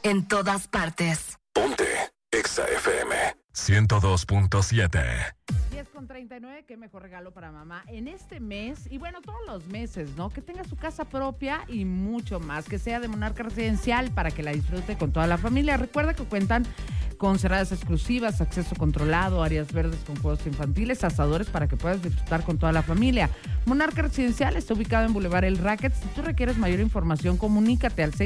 en todas partes. Ponte Exa FM 102.7. 10:39, qué mejor regalo para mamá en este mes y bueno, todos los meses, ¿no? Que tenga su casa propia y mucho más, que sea de Monarca Residencial para que la disfrute con toda la familia. Recuerda que cuentan con cerradas exclusivas, acceso controlado, áreas verdes con juegos infantiles, asadores para que puedas disfrutar con toda la familia. Monarca Residencial está ubicado en Boulevard El Racket. Si tú requieres mayor información, comunícate al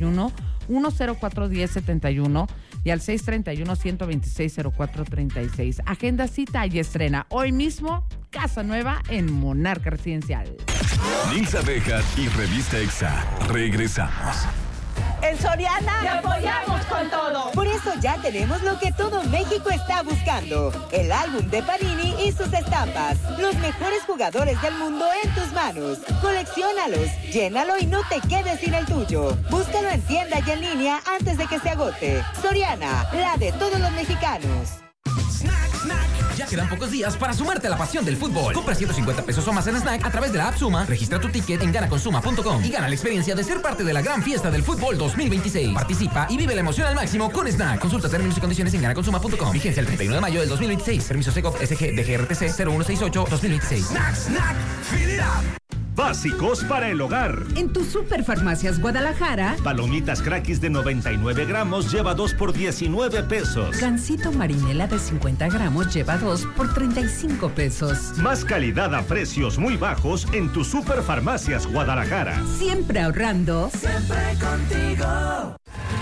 631-104-1071 y al 631-126-0436. Agenda cita y estrena hoy mismo casa nueva en Monarca Residencial. Nilsa Bejar y Revista Exa. Regresamos. En Soriana te apoyamos con todo. Por eso ya tenemos lo que todo México está buscando: el álbum de Panini y sus estampas. Los mejores jugadores del mundo en tus manos. Colecciónalos, llénalo y no te quedes sin el tuyo. Búscalo en tienda y en línea antes de que se agote. Soriana, la de todos los mexicanos. Snack, snack. Ya quedan pocos días para sumarte a la pasión del fútbol. Compra 150 pesos o más en Snack a través de la app Suma, registra tu ticket en ganaconsuma.com y gana la experiencia de ser parte de la gran fiesta del fútbol 2026. Participa y vive la emoción al máximo con Snack. Consulta términos y condiciones en ganaconsuma.com. Vigencia el 31 de mayo del 2026. Permiso SECOP SG DGRTC 0168-2026. Snack, snack, fill it up. Básicos para el hogar. En tu Superfarmacias Guadalajara, Palomitas Crackis de 99 gramos lleva 2 por 19 pesos. Gansito Marinela de 50 gramos lleva 2 por 35 pesos. Más calidad a precios muy bajos en tu Superfarmacias Guadalajara. Siempre ahorrando. Siempre contigo.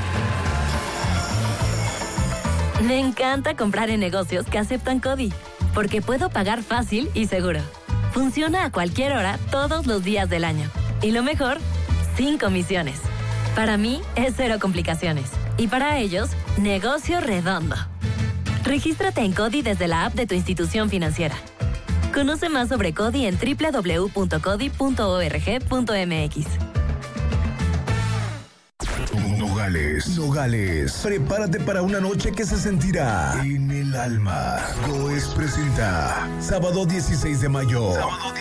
Me encanta comprar en negocios que aceptan CODI, porque puedo pagar fácil y seguro. Funciona a cualquier hora, todos los días del año. Y lo mejor, sin comisiones. Para mí, es cero complicaciones. Y para ellos, negocio redondo. Regístrate en CODI desde la app de tu institución financiera. Conoce más sobre CODI en www.codi.org.mx. Nogales. Prepárate para una noche que se sentirá en el alma. Goes presenta sábado 16 de mayo.